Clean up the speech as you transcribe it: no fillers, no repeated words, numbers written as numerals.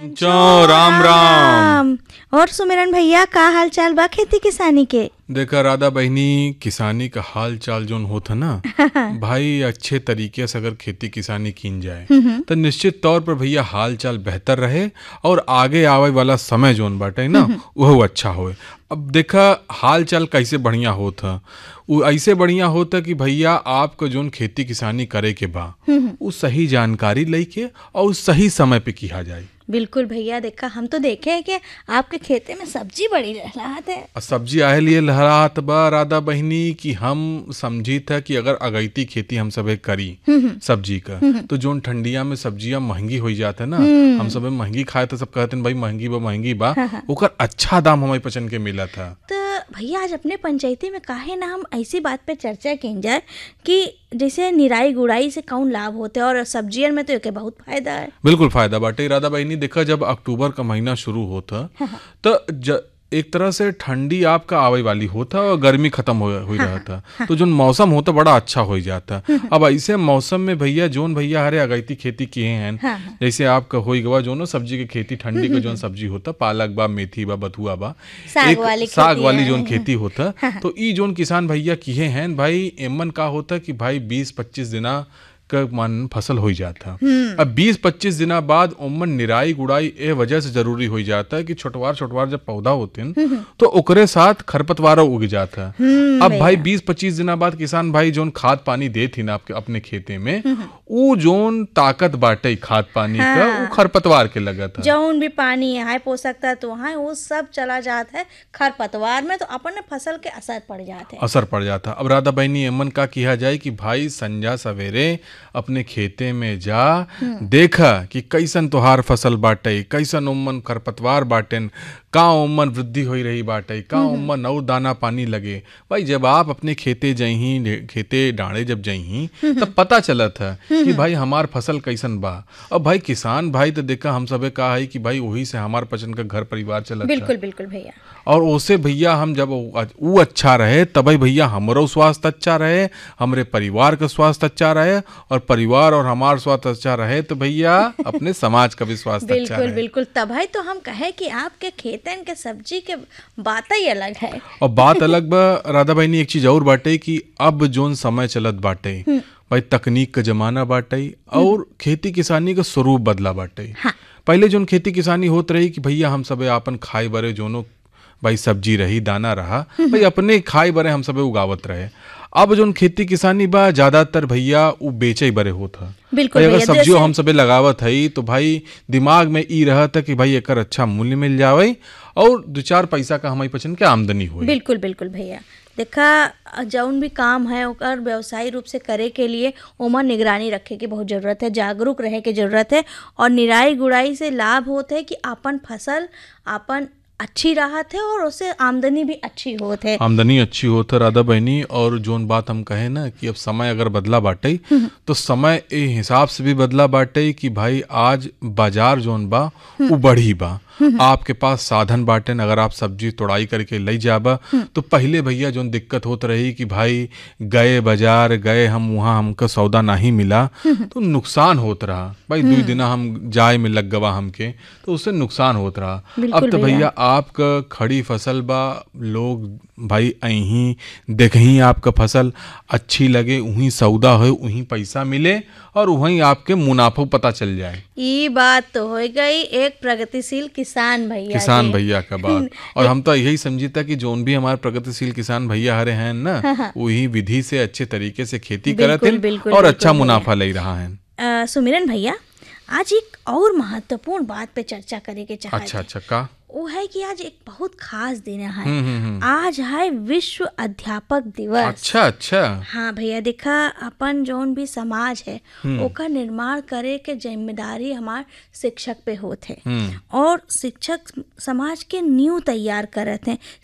जो राम राम। और सुमिरन भैया का हाल चाल बा खेती किसानी के? देखा राधा बहनी, किसानी का हाल चाल जोन होता ना भाई, अच्छे तरीके से अगर खेती किसानी की जाए तो निश्चित तौर पर भैया हाल चाल बेहतर रहे और आगे आवे वाला समय जोन बाटे ना वह अच्छा होए। अब देखा हाल चाल कैसे बढ़िया होता, वो ऐसे बढ़िया होता कि भैया आपको जोन खेती किसानी करे के बा वो सही जानकारी लेके और सही समय पे किया जाए। बिल्कुल भैया, देखा हम तो देखे हैं कि आपके खेते में सब्जी बड़ी लहरात है। सब्जी आए लिए लहरात बा राधा बहनी कि हम समझी था कि अगर अगैती खेती हम सब करी सब्जी का तो जोन ठंडिया में सब्जियां महंगी हो जाते ना, हम सब महंगी खाए तो सब कहते हैं भाई महंगी बा ओकर अच्छा दाम हमारे पचन के मिला था। तो भैया आज अपने पंचायती में काहे ना हम ऐसी बात पे चर्चा की जाए कि जैसे निराई गुड़ाई से कौन लाभ होते हैं और सब्जियों में तो एक बहुत फायदा है। बिल्कुल फायदा बाटे राधा बहनी। देखा जब अक्टूबर का महीना शुरू होता तो एक तरह से ठंडी आपका आवे वाली होता और गर्मी खत्म हो रहा था तो जो मौसम होता बड़ा अच्छा हो जाता। अब ऐसे मौसम में भैया जोन भैया हरे अगैती खेती किए हैं जैसे आपका हो गवा जो सब्जी की खेती ठंडी का जोन सब्जी होता, पालक बा, मेथी बा, बथुआ बा, साग वाली जोन खेती होता तो ई जोन किसान भैया किए हैं भाई, एमन का होता कि भाई 20-25 दिना का मान फसल हो जाता। अब 20-25 दिना बाद उमन निराई गुड़ाई ए वजह से जरूरी हो जाता है कि छोटवार जब पौधा होते हैं तो ओकरे साथ खरपतवार उग जाता। अब भाई 20-25 दिना बाद किसान भाई जोन खाद पानी देती ना आपके अपने खेते में वो जोन ताकत बाटे खाद पानी का वो खरपतवार के लगा था। जोन भी पानी है पोषक तत्व वहाँ वो सब चला जाता है खरपतवार में, तो अपने फसल के असर पड़ जाता। अब राधा बहनी एमन का किया जाए कि भाई संजा सवेरे अपने खेते में जा देखा कि कैसन तोहार फसल बाटे, कैसन उम्मन खरपतवार बाटेन, का उम्मन वृद्धि हो रही बाटे, का उम्मन और दाना पानी लगे। भाई जब आप अपने खेते डाँड़े जब जही तब पता चला था कि भाई हमार फसल कैसन बा। अब भाई किसान भाई तो देखा हम सबे कहा है कि भाई वही से हमार पचन का घर परिवार चला। बिल्कुल बिल्कुल भैया। और उसे भैया हम जब वो अच्छा रहे तभी भैया हमारो स्वास्थ्य अच्छा रहे, हमारे परिवार का स्वास्थ्य अच्छा रहे, और परिवार और हमारा स्वास्थ्य अच्छा रहे तो भैया अपने समाज का भी स्वास्थ्य अच्छा रहे। बिल्कुल तभी तो हम कहे कि आपके खेतन के सब्जी के बात ही अलग है। और बात अलग बा राधा बहनी, एक चीज और बाटे कि अब जोन समय चलत बाटे भाई तकनीक का जमाना बाटे और खेती किसानी का स्वरूप बदला बाटे। पहले जोन खेती किसानी होत रही कि भैया हम सब आपन खाए बरे जोनो भाई सब्जी रही दाना रहा भाई अपने खाए बरे हम सब उगावत रहे। अब जोन खेती किसानी बा ज्यादातर भैया वो बेचे बरे होता। बिल्कुल अगर सब्जियों हम सबे लगावत है तो भाई दिमाग में ई रहा था कि भाई एक अच्छा मूल्य मिल जावे और 2-4 पैसा का हमारी पचन के आमदनी हो। बिल्कुल भैया, देखा जौन भी काम है ओकर व्यवसायी रूप से करे के लिए ओमा निगरानी रखे की बहुत जरूरत है, जागरूक रहे के जरूरत है। और निराई गुड़ाई से लाभ होते है कि अपन फसल अपन अच्छी राहत है और उससे आमदनी भी अच्छी होत है राधा बहनी। और जोन बात हम कहे ना कि अब समय अगर बदला बाटे तो समय ए हिसाब से भी बदला बाटे कि भाई आज बाजार जोन बा वो बढ़ी बा, आपके पास साधन बाटे, अगर आप सब्जी तोड़ाई करके ले जाबा तो पहले भैया जोन दिक्कत होत रही कि भाई गए बाजार गए हम वहाँ हमको सौदा नहीं मिला तो नुकसान होत रहा। भाई 2 दिन हम जाए में लग गवा हमके तो उससे नुकसान होत रहा। अब तो भैया आपका खड़ी फसल बा, लोग भाई अही देखही आपका फसल अच्छी लगे वहीं सौदा हो वहीं पैसा मिले और वहीं आपके मुनाफा पता चल जाए। ये बात तो हो गई एक प्रगतिशील किसान भैया का बात। और हम तो यही समझीता कि जोन भी हमारे प्रगतिशील किसान भैया हरे हैं ना वही विधि से अच्छे तरीके से खेती करते हैं और अच्छा मुनाफा ले रहा है। सुमिरन भैया, आज एक और महत्वपूर्ण बात पे चर्चा करे के चाहते हैं। अच्छा का वो है कि आज एक बहुत खास दिन है। आज है विश्व अध्यापक दिवस। अच्छा हाँ भैया, देखा अपन जोन भी समाज है ओका निर्माण करे के जिम्मेदारी हमार शिक्षक पे होते हैं और शिक्षक समाज के नींव तैयार करते हैं।